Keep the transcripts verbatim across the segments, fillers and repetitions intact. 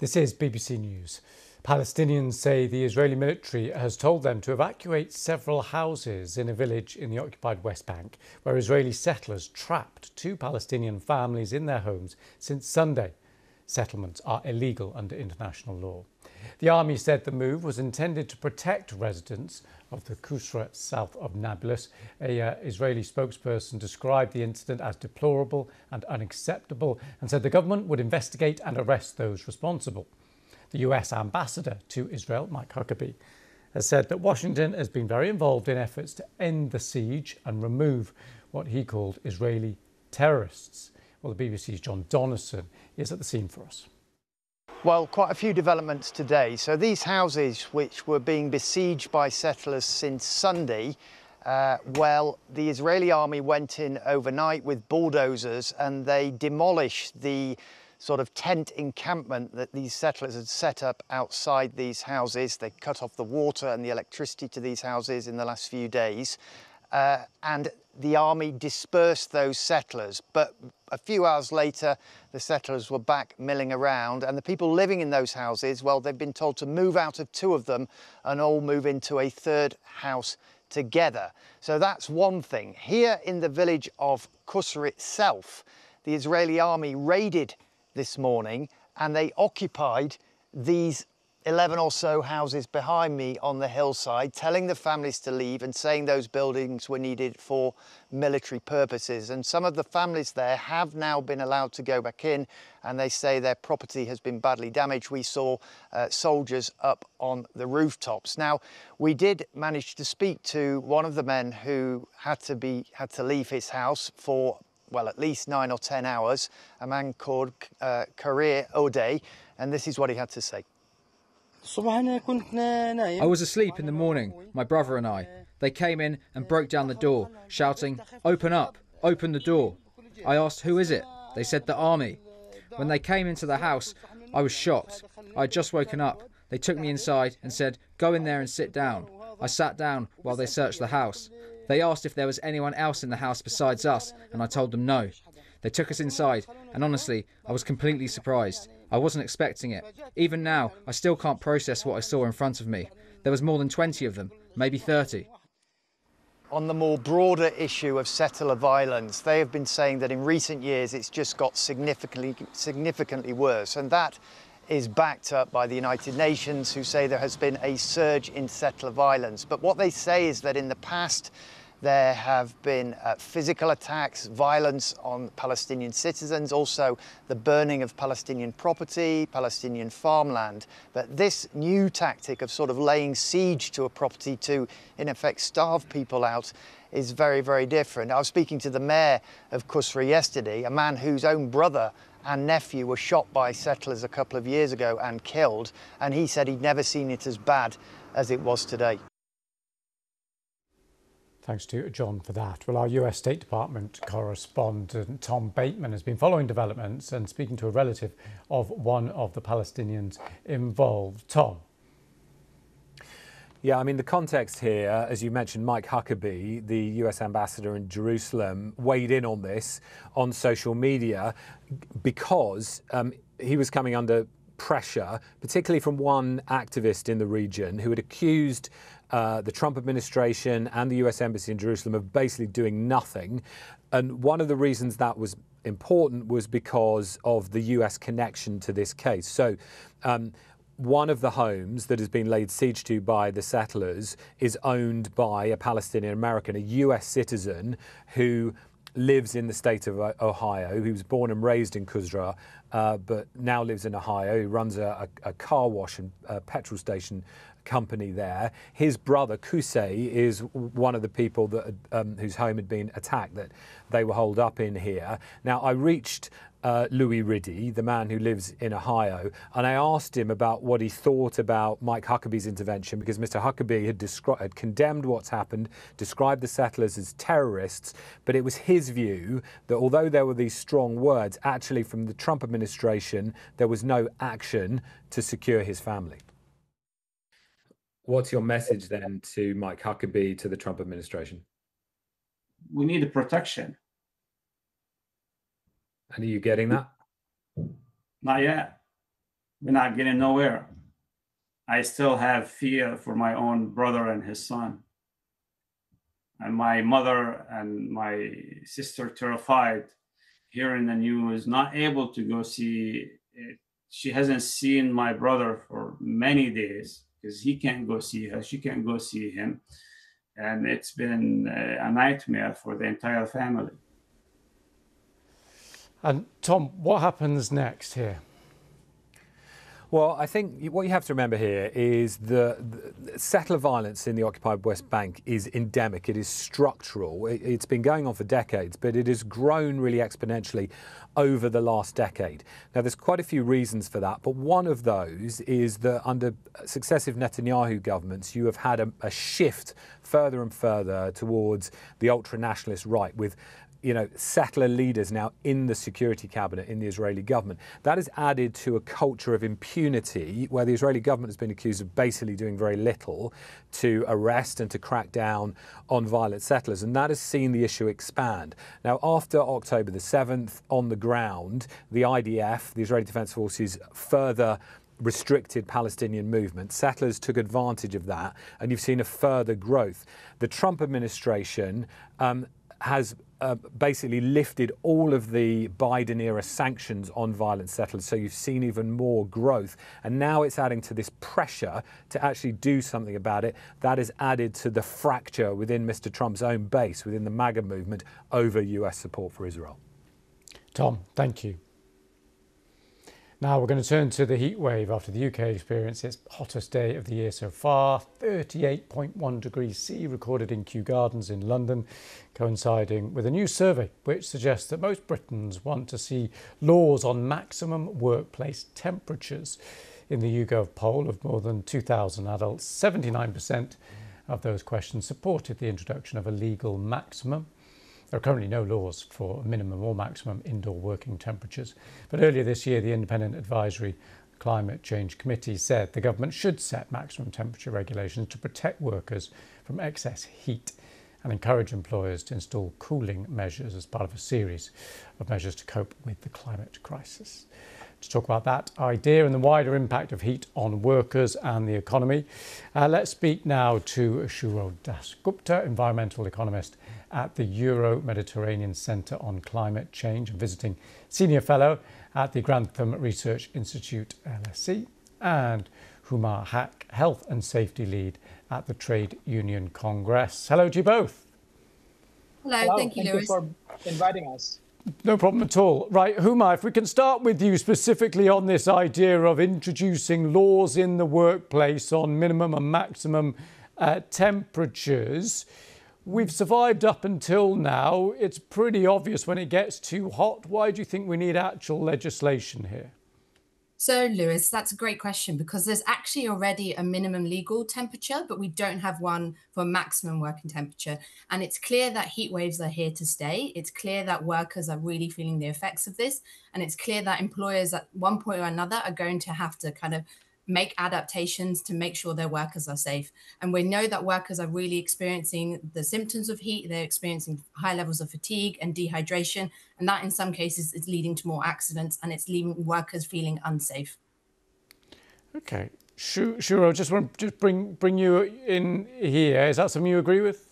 This is B B C News. Palestinians say the Israeli military has told them to evacuate several houses in a village in the occupied West Bank, where Israeli settlers trapped two Palestinian families in their homes since Sunday. Settlements are illegal under international law. The army said the move was intended to protect residents of the Qusra south of Nablus. A uh, Israeli spokesperson described the incident as deplorable and unacceptable and said the government would investigate and arrest those responsible. The U S ambassador to Israel, Mike Huckabee, has said that Washington has been very involved in efforts to end the siege and remove what he called Israeli terrorists. Well, the B B C's John Donaldson is at the scene for us. Well, quite a few developments today. So these houses, which were being besieged by settlers since Sunday, uh, well, the Israeli army went in overnight with bulldozers and they demolished the sort of tent encampment that these settlers had set up outside these houses. They cut off the water and the electricity to these houses in the last few days. Uh, and the army dispersed those settlers. But a few hours later, the settlers were back milling around, and the people living in those houses, well, they've been told to move out of two of them and all move into a third house together. So that's one thing. Here in the village of Qusra itself, the Israeli army raided this morning and they occupied these eleven or so houses behind me on the hillside, telling the families to leave and saying those buildings were needed for military purposes. And some of the families there have now been allowed to go back in, and they say their property has been badly damaged. We saw uh, soldiers up on the rooftops. Now, we did manage to speak to one of the men who had to be had to leave his house for, well, at least nine or ten hours, a man called uh, Karir Odeh, and this is what he had to say. I was asleep in the morning, my brother and I. They came in and broke down the door, shouting, "Open up, open the door." I asked, "Who is it?" They said, "The army." When they came into the house, I was shocked. I had just woken up. They took me inside and said, "Go in there and sit down." I sat down while they searched the house. They asked if there was anyone else in the house besides us, and I told them no. They took us inside, and honestly, I was completely surprised. I wasn't expecting it. Even now, I still can't process what I saw in front of me. There was more than twenty of them, maybe thirty. On the more broader issue of settler violence, they have been saying that in recent years it's just got significantly, significantly worse, and that is backed up by the United Nations, who say there has been a surge in settler violence. But what they say is that in the past, there have been uh, physical attacks, violence on Palestinian citizens, also the burning of Palestinian property, Palestinian farmland. But this new tactic of sort of laying siege to a property to, in effect, starve people out is very, very different. I was speaking to the mayor of Qusra yesterday, a man whose own brother and nephew were shot by settlers a couple of years ago and killed, and he said he'd never seen it as bad as it was today. Thanks to John for that. Well, our U S State Department correspondent Tom Bateman has been following developments and speaking to a relative of one of the Palestinians involved. Tom. Yeah, I mean, the context here, as you mentioned, Mike Huckabee, the U S ambassador in Jerusalem, weighed in on this on social media because um, he was coming under pressure, particularly from one activist in the region who had accused uh, the Trump administration and the U S Embassy in Jerusalem of basically doing nothing. And one of the reasons that was important was because of the U S connection to this case. So um, one of the homes that has been laid siege to by the settlers is owned by a Palestinian American, a U S citizen who lives in the state of Ohio. He was born and raised in Qusra, uh, but now lives in Ohio. He runs a, a, a car wash and a petrol station company there. His brother, Qusay, is one of the people that um, whose home had been attacked, that they were holed up in here. Now, I reached Uh, Louis Riddy, the man who lives in Ohio, and I asked him about what he thought about Mike Huckabee's intervention, because Mister Huckabee had, descri- had condemned what's happened, described the settlers as terrorists, but it was his view that although there were these strong words, actually from the Trump administration, there was no action to secure his family. What's your message then to Mike Huckabee, to the Trump administration? We need the protection. And are you getting that? Not yet. we're not getting nowhere. I still have fear for my own brother and his son. And my mother and my sister terrified hearing the news, not able to go see it. She hasn't seen my brother for many days because he can't go see her. She can't go see him. And it's been a nightmare for the entire family. And Tom, what happens next here? Well, I think what you have to remember here is the, the settler violence in the occupied West Bank is endemic. It is structural. It, it's been going on for decades, but it has grown really exponentially over the last decade. Now, there's quite a few reasons for that, but one of those is that under successive Netanyahu governments, you have had a, a shift further and further towards the ultra-nationalist right, with you know, settler leaders now in the security cabinet in the Israeli government. That has added to a culture of impunity where the Israeli government has been accused of basically doing very little to arrest and to crack down on violent settlers. And that has seen the issue expand. Now, after October the seventh, on the ground, the I D F, the Israeli Defense Forces, further restricted Palestinian movement. Settlers took advantage of that, and you've seen a further growth. The Trump administration um, has uh, basically lifted all of the Biden-era sanctions on violent settlers, so you've seen even more growth. And now it's adding to this pressure to actually do something about it. That is added to the fracture within Mister Trump's own base, within the MAGA movement, over U S support for Israel. Tom, thank you. Now we're going to turn to the heat wave after the U K experienced its hottest day of the year so far. thirty-eight point one degrees C recorded in Kew Gardens in London, coinciding with a new survey which suggests that most Britons want to see laws on maximum workplace temperatures. In the YouGov poll of more than two thousand adults, seventy-nine percent of those questioned supported the introduction of a legal maximum. There are currently no laws for minimum or maximum indoor working temperatures. But earlier this year, the Independent Advisory Climate Change Committee said the government should set maximum temperature regulations to protect workers from excess heat and encourage employers to install cooling measures as part of a series of measures to cope with the climate crisis. To talk about that idea and the wider impact of heat on workers and the economy, uh, let's speak now to Shuro Dasgupta, environmental economist at the Euro-Mediterranean Centre on Climate Change and visiting senior fellow at the Grantham Research Institute L S E, and Huma Haq, health and safety lead at the Trade Union Congress. Hello to you both. Hello, Hello. thank you, thank Lewis. you for inviting us. No problem at all. Right, Huma, if we can start with you specifically on this idea of introducing laws in the workplace on minimum and maximum uh, temperatures. We've survived up until now. It's pretty obvious when it gets too hot. Why do you think we need actual legislation here? So, Lewis, that's a great question because there's actually already a minimum legal temperature, but we don't have one for maximum working temperature. And it's clear that heat waves are here to stay. It's clear that workers are really feeling the effects of this. And it's clear that employers at one point or another are going to have to kind of make adaptations to make sure their workers are safe. And we know that workers are really experiencing the symptoms of heat. They're experiencing high levels of fatigue and dehydration. And that in some cases is leading to more accidents and it's leaving workers feeling unsafe. Okay. Shuro, just want to just bring, bring you in here. Is that something you agree with?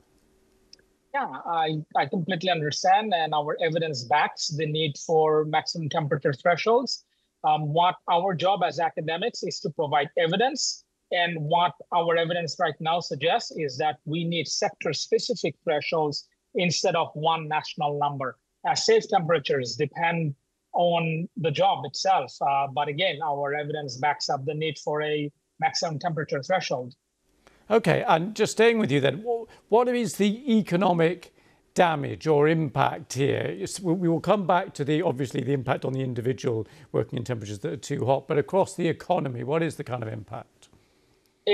Yeah, I, I completely understand, and our evidence backs the need for maximum temperature thresholds. Um, what our job as academics is to provide evidence, and what our evidence right now suggests is that we need sector-specific thresholds instead of one national number. As safe temperatures depend on the job itself, uh, but again, our evidence backs up the need for a maximum temperature threshold. Okay, and just staying with you then, what is the economic damage or impact here? We will come back to the, obviously, the impact on the individual working in temperatures that are too hot, but across the economy, what is the kind of impact?